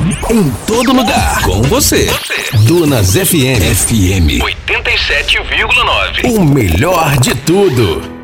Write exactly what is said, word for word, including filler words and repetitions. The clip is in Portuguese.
Em todo lugar, com você. Dunas F M. F M oitenta e sete vírgula nove. O melhor de tudo.